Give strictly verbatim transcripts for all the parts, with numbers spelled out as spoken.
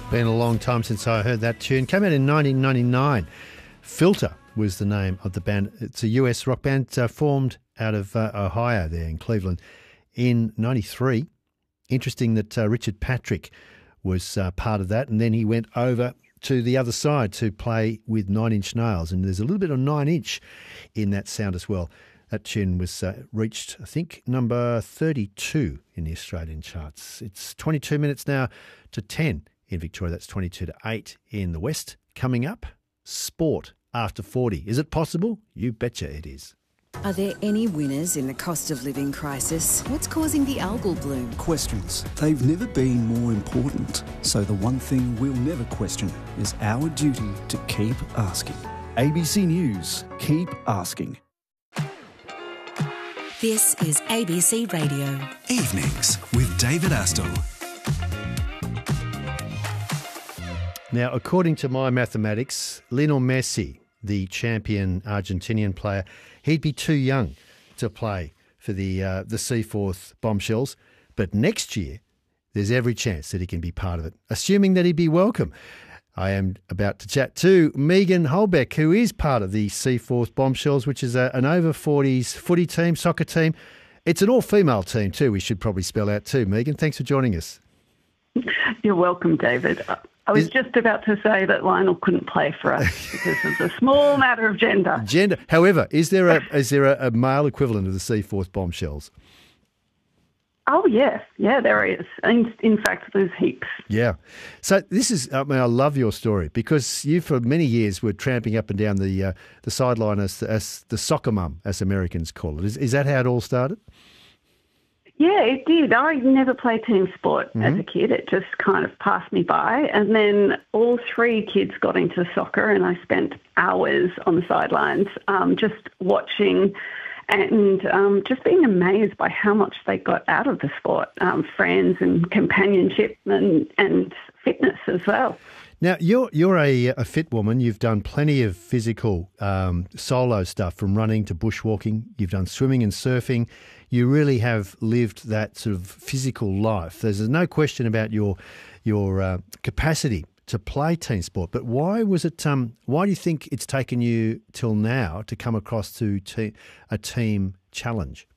Been a long time since I heard that tune. Came out in nineteen ninety-nine. Filter was the name of the band. It's a U S rock band uh, formed out of uh, Ohio there in Cleveland in ninety-three. Interesting that uh, Richard Patrick was uh, part of that, and then he went over to the other side to play with Nine Inch Nails, and there's a little bit of Nine Inch in that sound as well. That tune was uh, reached, I think, number thirty-two in the Australian charts. It's twenty-two minutes now to ten in Victoria. That's twenty-two to eight in the West. Coming up, sport after forty. Is it possible? You betcha it is. Are there any winners in the cost of living crisis? What's causing the algal bloom? Questions. They've never been more important. So the one thing we'll never question is our duty to keep asking. A B C News. Keep asking. This is A B C Radio. Evenings with David Astle. Now, according to my mathematics, Lionel Messi, the champion Argentinian player, he'd be too young to play for the uh, the Seaforth Bombshells. But next year, there's every chance that he can be part of it, assuming that he'd be welcome. I am about to chat to Megan Holbeck, who is part of the Seaforth Bombshells, which is a, an over forties footy team, soccer team. It's an all-female team too, we should probably spell out too. Megan, thanks for joining us. You're welcome, David. I was Is, just about to say that Lionel couldn't play for us because of the small matter of gender. Gender. However, is there a is there a, a male equivalent of the Seaforth Bombshells? Oh, yes. Yeah, there is. In, in fact, there's heaps. Yeah. So this is, I mean, I love your story because you for many years were tramping up and down the uh, the sideline as, as the soccer mum, as Americans call it. Is, is that how it all started? Yeah, it did. I never played team sport mm-hmm. as a kid. It just kind of passed me by. And then all three kids got into soccer and I spent hours on the sidelines um, just watching and um, just being amazed by how much they got out of the sport, um, friends and companionship and, and fitness as well. Now, you're you're a, a fit woman. You've done plenty of physical um, solo stuff, from running to bushwalking. You've done swimming and surfing. You really have lived that sort of physical life. There's no question about your your uh, capacity to play team sport. But why was it? Um, why do you think it's taken you till now to come across to te- a team challenge?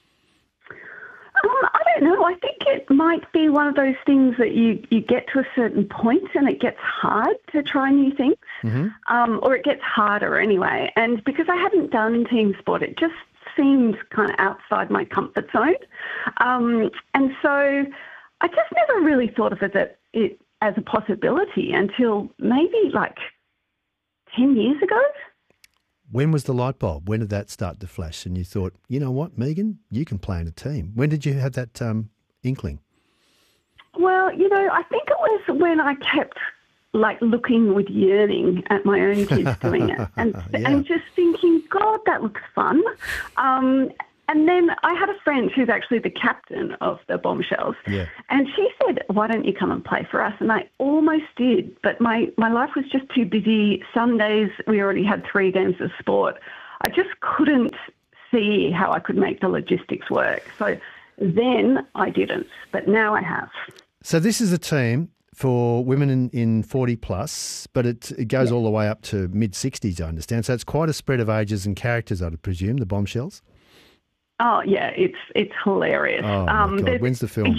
Um, I don't know. I think it might be one of those things that you, you get to a certain point and it gets hard to try new things, mm-hmm. um, or it gets harder anyway. And because I hadn't done team sport, it just seemed kind of outside my comfort zone. Um, and so I just never really thought of it, it as a possibility until maybe like ten years ago. When was the light bulb? When did that start to flash? And you thought, you know what, Megan, you can play in a team. When did you have that um, inkling? Well, you know, I think it was when I kept like looking with yearning at my own kids doing it and yeah. and just thinking, God, that looks fun. Um, and then I had a friend who's actually the captain of the Bombshells. Yeah. And she said, why don't you come and play for us? And I almost did, but my, my life was just too busy. Sundays, we already had three games of sport. I just couldn't see how I could make the logistics work. So then I didn't, but now I have. So this is a team for women in, in forty plus, but it, it goes yeah. all the way up to mid-sixties, I understand. So it's quite a spread of ages and characters, I'd presume, the Bombshells. Oh, yeah, it's it's hilarious. Oh, um, my God. When's the film?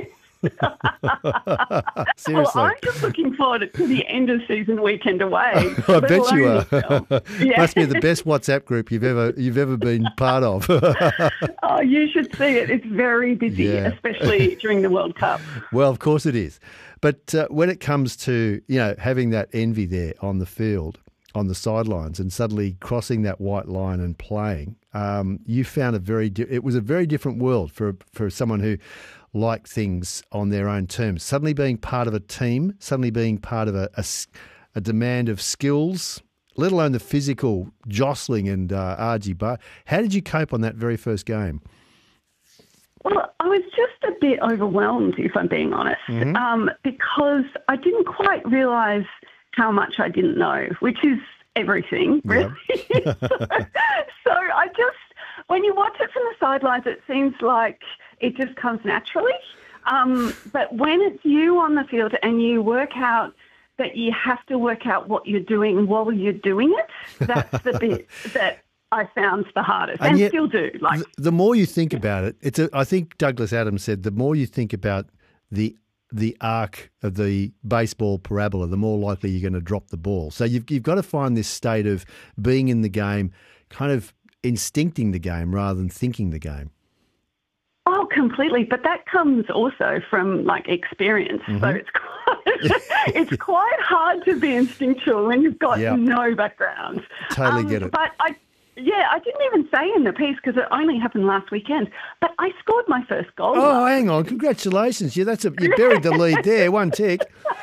Seriously. Well, I'm just looking forward to the end of season weekend away. I bet you are. Yeah. Must be the best WhatsApp group you've ever you've ever been part of. Oh, you should see it. It's very busy, yeah. especially during the World Cup. Well, of course it is. But uh, when it comes to, you know, having that envy there on the field, on the sidelines, and suddenly crossing that white line and playing, um, you found a very di- it was a very different world for for someone who liked things on their own terms. Suddenly being part of a team, suddenly being part of a, a, a demand of skills, let alone the physical jostling and uh, argy-bar. How did you cope on that very first game? Well, I was just a bit overwhelmed, if I'm being honest, mm-hmm. um, because I didn't quite realise how much I didn't know, which is everything, really. Yep. so, so I just, when you watch it from the sidelines, it seems like it just comes naturally. Um, but when it's you on the field and you work out that you have to work out what you're doing while you're doing it, that's the bit that I found the hardest, and, And yet, still do. Like The, the more you think about it, it's a, I think Douglas Adams said, the more you think about the the arc of the baseball parabola, the more likely you're going to drop the ball. So you've you've got to find this state of being in the game, kind of instincting the game rather than thinking the game. Oh, completely. But that comes also from like experience. Mm-hmm. So it's quite, it's quite hard to be instinctual when you've got yep. no background. Totally um, get it. But I, yeah, I didn't even say in the piece because it only happened last weekend. But I scored my first goal. Oh, hang on! Congratulations! Yeah, that's a you buried the lead there. One tick.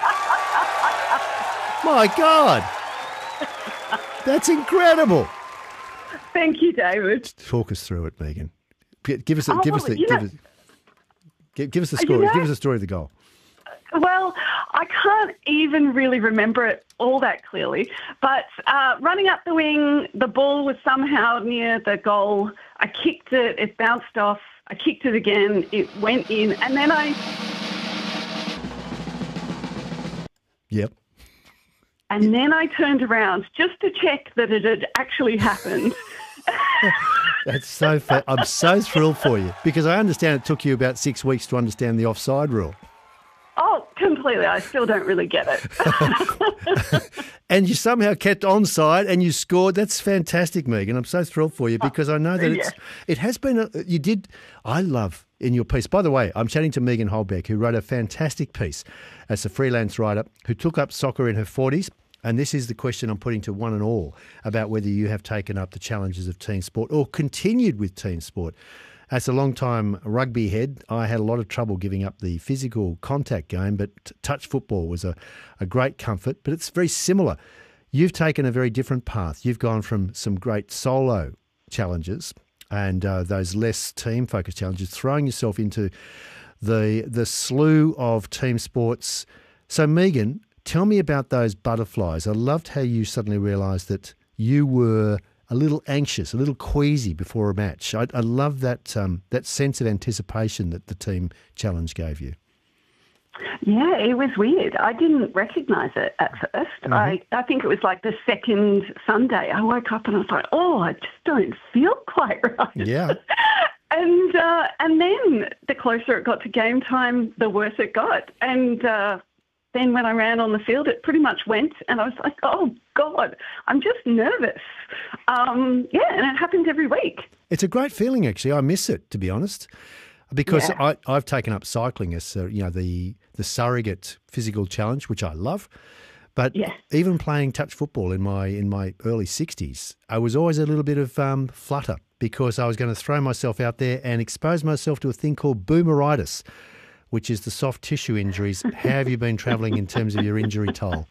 My God, that's incredible. Thank you, David. Talk us through it, Megan. Give us, a, oh, give us the, give know, us, give, give us the story. You know, give us the story of the goal. Well, I can't even really remember it all that clearly, but uh, running up the wing, the ball was somehow near the goal. I kicked it, it bounced off. I kicked it again, it went in, and then I... Yep. And then I turned around just to check that it had actually happened. That's so fa- I'm so thrilled for you because I understand it took you about six weeks to understand the offside rule. Oh, completely. I still don't really get it. And you somehow kept onside and you scored. That's fantastic, Megan. I'm so thrilled for you because I know that yeah. it's it has been a, you did I love in your piece. By the way, I'm chatting to Megan Holbeck, who wrote a fantastic piece as a freelance writer who took up soccer in her forties. And this is the question I'm putting to one and all about whether you have taken up the challenges of team sport or continued with team sport. As a long-time rugby head, I had a lot of trouble giving up the physical contact game, but touch football was a, a great comfort, but it's very similar. You've taken a very different path. You've gone from some great solo challenges and uh, those less team-focused challenges, throwing yourself into the the slew of team sports. So, Megan, tell me about those butterflies. I loved how you suddenly realised that you were a little anxious, a little queasy before a match. I, I love that um, that sense of anticipation that the team challenge gave you. Yeah, it was weird. I didn't recognise it at first. Mm-hmm. I, I think it was like the second Sunday. I woke up and I was like, oh, I just don't feel quite right. Yeah. and uh, and then the closer it got to game time, the worse it got. And uh, then when I ran on the field, it pretty much went, and I was like, oh, God, I'm just nervous. Um, yeah, and it happens every week. It's a great feeling, actually. I miss it, to be honest, because yeah. I, I've taken up cycling as uh, you know the, the surrogate physical challenge, which I love. But yeah. even playing touch football in my in my early sixties, I was always a little bit of um, flutter because I was going to throw myself out there and expose myself to a thing called boomeritis, which is the soft tissue injuries. How have you been travelling in terms of your injury toll?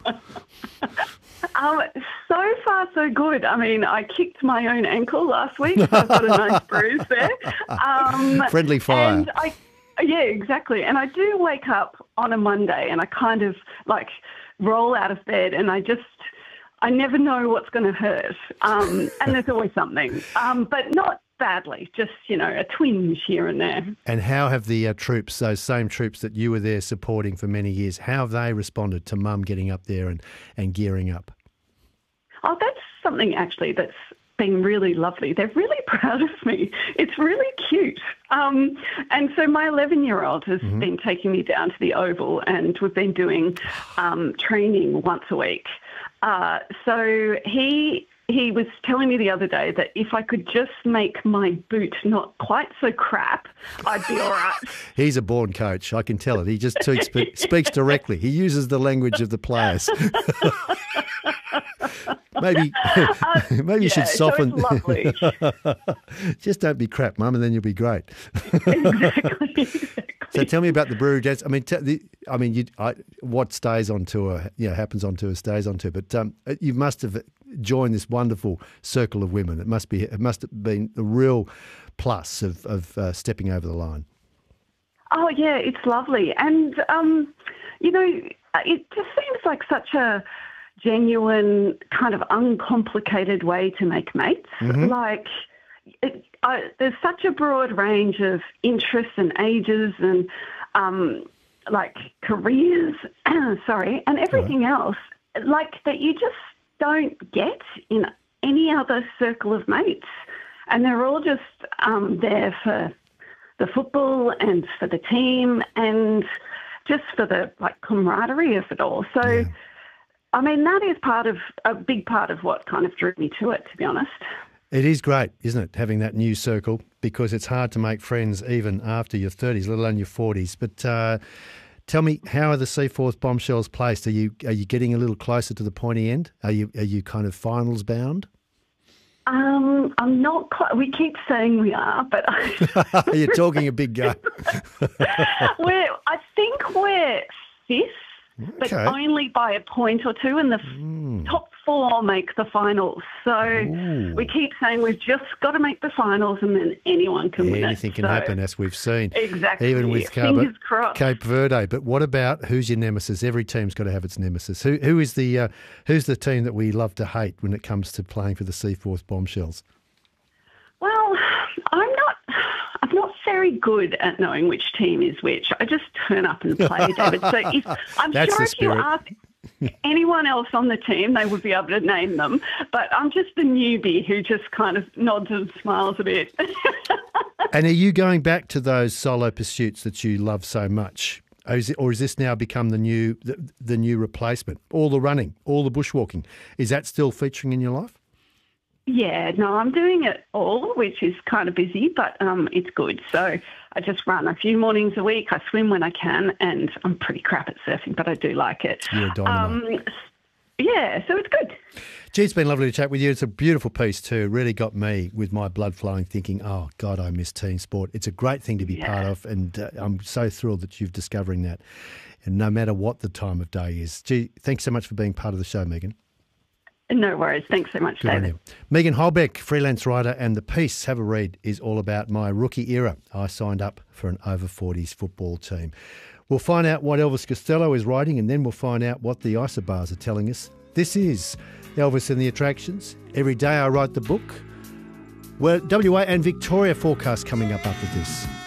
Um, so far, so good. I mean, I kicked my own ankle last week, so I've got a nice bruise there. Um, Friendly fire. And I, yeah, exactly. And I do wake up on a Monday and I kind of like roll out of bed and I just, I never know what's going to hurt. Um, and there's always something, um, but not badly, just, you know, a twinge here and there. And how have the uh, troops, those same troops that you were there supporting for many years, how have they responded to Mum getting up there and, and gearing up? Oh, that's something actually that's been really lovely. They're really proud of me. It's really cute. Um, and so my eleven-year-old has mm-hmm. been taking me down to the Oval and we've been doing um, training once a week. Uh, so he... He was telling me the other day that if I could just make my boot not quite so crap, I'd be all right. He's a born coach. I can tell it. He just speaks, speaks directly. He uses the language of the players. maybe uh, maybe you yeah, should soften. So it's lovely. Just don't be crap, Mum, and then you'll be great. exactly, exactly. So tell me about the Brewery Jets. I mean, t- the, I mean, you, I, what stays on tour, you know, happens on tour, stays on tour. But um, you must have joined this wonderful circle of women. It must be, it must have been a real plus of, of uh, stepping over the line. Oh yeah, it's lovely, and um, you know, it just seems like such a genuine, kind of uncomplicated way to make mates. Mm-hmm. Like, it, I, there's such a broad range of interests and ages, and um, like careers, sorry, and everything right. else, like that you just don't get in any other circle of mates. And they're all just um, there for the football and for the team and just for the like camaraderie of it all. So, yeah. I mean, that is part of a big part of what kind of drew me to it, to be honest. It is great, isn't it, having that new circle, because it's hard to make friends even after your thirties, let alone your forties. But uh, tell me, how are the Seaforth Bombshells placed? Are you are you getting a little closer to the pointy end? Are you are you kind of finals bound? Um, I'm not quite. We keep saying we are, but you're talking a big game. we're. I think we're fifth, okay. but only by a point or two, and the mm. top four make the finals. So Ooh. we keep saying we've just got to make the finals, and then anyone can yeah, win anything it. can so, happen, as we've seen. Exactly. Even with Fingers crossed. Cape Verde. But what about, who's your nemesis? Every team's got to have its nemesis. Who who is the uh, who's the team that we love to hate when it comes to playing for the Seaforth Bombshells? Well, I'm not. I'm not very good at knowing which team is which. I just turn up and play, David. So if, I'm That's sure the if you spirit. ask anyone else on the team, they would be able to name them. But I'm just the newbie who just kind of nods and smiles a bit. And are you going back to those solo pursuits that you love so much? Or is, it, or is this now become the new the, the new replacement? All the running, all the bushwalking. Is that still featuring in your life? Yeah, no, I'm doing it all, which is kind of busy, but um, it's good. So I just run a few mornings a week. I swim when I can, and I'm pretty crap at surfing, but I do like it. You're a dynamo. Um, yeah, so it's good. Gee, it's been lovely to chat with you. It's a beautiful piece too. Really got me with my blood flowing, thinking, oh, God, I miss team sport. It's a great thing to be yeah. part of, and uh, I'm so thrilled that you're discovering that, and no matter what the time of day is. Gee, thanks so much for being part of the show, Megan. No worries. Thanks so much, Good David. Megan Holbeck, freelance writer, and the piece, have a read, is all about my rookie era. I signed up for an over forties football team. We'll find out what Elvis Costello is writing, and then we'll find out what the Isobars are telling us. This is Elvis and the Attractions. Every day I write the book. Well, W A and Victoria forecast coming up after this.